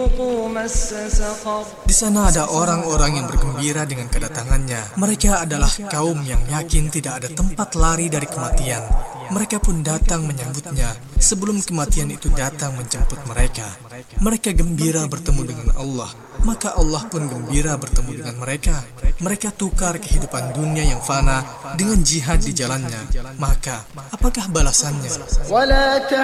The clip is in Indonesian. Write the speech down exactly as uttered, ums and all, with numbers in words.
Di sana ada orang-orang yang bergembira dengan kedatangannya. Mereka adalah kaum yang yakin tidak ada tempat lari dari kematian. Mereka pun datang menyambutnya sebelum kematian itu datang menjemput mereka. Mereka gembira bertemu dengan Allah, maka Allah pun gembira bertemu dengan mereka. Mereka tukar kehidupan dunia yang fana dengan jihad di jalannya. Maka apakah balasannya?